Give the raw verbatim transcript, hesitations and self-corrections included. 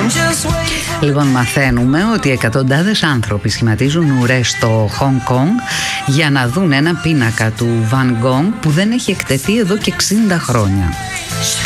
Λοιπόν, μαθαίνουμε ότι εκατοντάδες άνθρωποι σχηματίζουν ουρές στο Χονγκ Κονγκ για να δουν ένα πίνακα του Van Gogh που δεν έχει εκτεθεί εδώ και εξήντα χρόνια.